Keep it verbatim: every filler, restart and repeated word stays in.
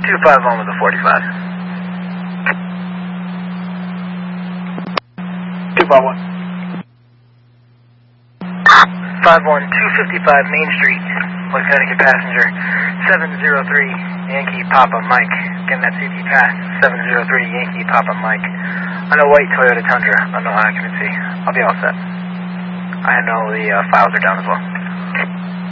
two five one with a forty-five. two five one. five one two fifty-five Main Street, West Connecticut passenger, seven zero three Yankee Papa Mike. Again, that's C T Pass, seven zero three Yankee Papa Mike. On a white Toyota Tundra, unknown occupancy. I'll be all set. I know the uh, files are down as well.